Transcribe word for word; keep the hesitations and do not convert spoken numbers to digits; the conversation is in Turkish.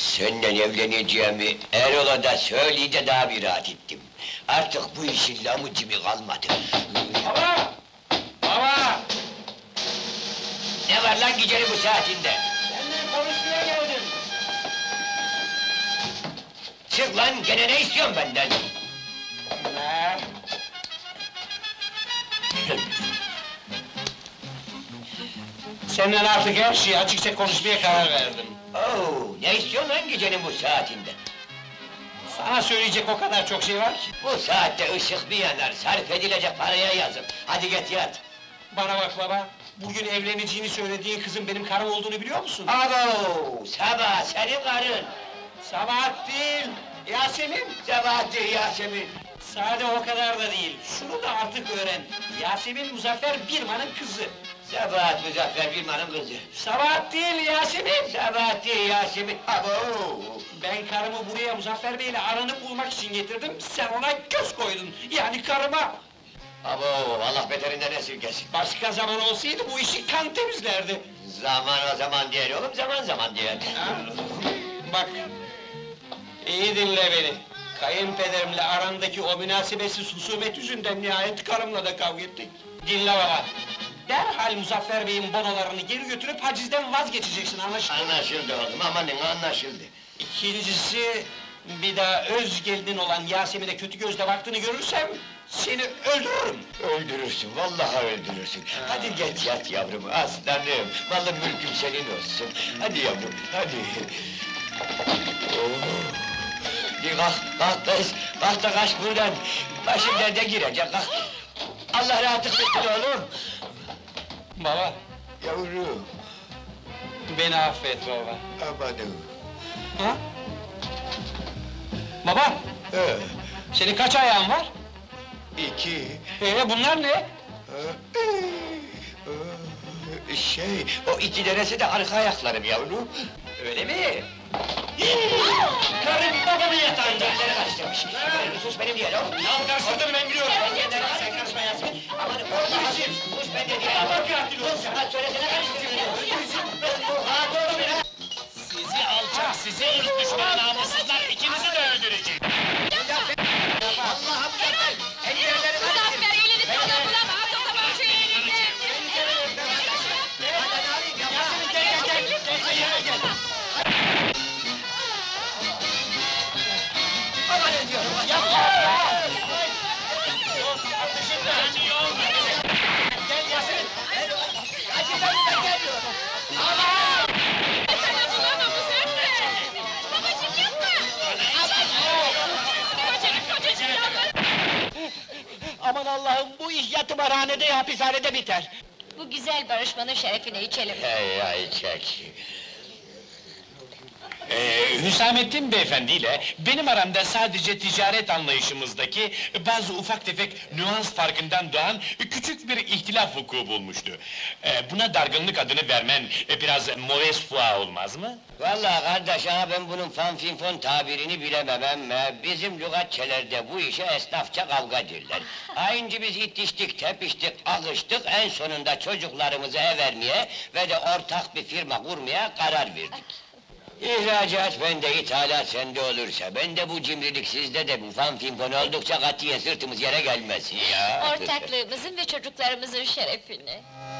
Senden evleneceğimi Erol'a da söyleyince daha bir rahat ettim. Artık bu işin lamıcımı kalmadı. Baba! Baba! Ne var lan gecenin bu saatinde? Seninle konuşmaya geldim. Çık lan, gene ne istiyorsun benden? Ne? Seninle artık her şeyi açıkça konuşmaya karar verdim. Oo, ne istiyorsun lan gecenin bu saatinde? Sana söyleyecek o kadar çok şey var ki. Bu saatte ışık bir yanar, sarf edilecek paraya yazık. Hadi git yat. Bana bak baba, bugün evleneceğini söylediğin kızın benim karım olduğunu biliyor musun? Abo, sabah senin karın. Sabahat değil, Yasemin! Sabahattin Yasemin. Sade o kadar da değil, şunu da artık öğren. Yasemin Muzaffer Birman'ın kızı. Sabahat Muzaffer Bilman'ın kızı. Sabahat değil, Yasemin! Sabahattin Yasemin. Abo. Ben karımı buraya Muzaffer Bey'le aranıp bulmak için getirdim, sen ona göz koydun, yani karıma! Abo, Allah beterinden esirgesin. Başka zaman olsaydı bu işi kan temizlerdi. Zaman o zaman değil oğlum, zaman zaman değil. Ha? Bak, iyi dinle beni. Kayınpederimle arandaki o münasebetsiz husumet yüzünden nihayet karımla da kavga ettik. Dinle baba! Derhal Muzaffer Bey'in bonolarını geri götürüp hacizden vazgeçeceksin, anlaşıldı mı? Anlaşıldı oğlum, amanın anlaşıldı. İkincisi, bir daha öz gelinin olan Yasemin'e kötü gözle baktığını görürsem, seni öldürürüm! Öldürürsün, vallahi öldürürsün. Hadi gel yat yavrum, aslanım. Malım mülküm senin olsun. Hadi yavrum, hadi. Oo. Bir kalk, kalk kız, kalk da kaç buradan. Başım derde girecek, kalk. Allah rahatlık versin oğlum. Baba, Yavrum, beni affet baba. amanım. Ha? Baba, Ee, senin kaç ayağın var? iki. Ee, bunlar ne? Ee, ee, Şey, o iki tanesi de arka ayaklarım yavrum. Öyle mi? Karım babamı yatağında! Kendini karıştırmış. Sus benim diye oğlum. Ya karıştırdığını ben biliyorum! Sen karışma Yasemin. Amanın korkma. Sus ben de diye. Allah katil olsun! Sus, söylesene karıştırıyor. Rahat ol biraz. Sizi alçak, sizi ırz düşmanı namussuzlar, ikinizi de öldüreceğim! Allah'ım yapar! Ellerleri karıştır! Muzaffer elini sana bulamaz, o zaman şu elini! Amanın diyorum! Ben iyi olmadı! Gel Yasemin! Acı benden gelmiyor! Sana bulamam Muzaffer! Babacığım yapma! Kocacık, kocacık yalvarırım! Aman Allah'ım, bu iş ya tımarhanede ya hapishanede biter! Bu güzel barışmanın şerefine içelim. Hey ay çek! Ee, Hüsamettin beyefendiyle benim aramda sadece ticaret anlayışımızdaki bazı ufak tefek nüans farkından doğan küçük bir ihtilaf vuku bulmuştu. Ee, buna dargınlık adını vermen e, biraz mauvaise foi olmaz mı? Vallahi kardeş, ha ben bunun fanfinfon tabirini bilemem ama bizim lügatçelerde bu işe esnafça kavga derler. Aynı biz itiştik, tepiştik, alıştık, en sonunda çocuklarımızı ev vermeye ve de ortak bir firma kurmaya karar verdik. İhracat bende, ithalat sende olursa, ben de bu cimrilik sizde de bu fanfinfon oldukça katiyen sırtımız yere gelmesin ya. Ortaklığımızın ve çocuklarımızın şerefine.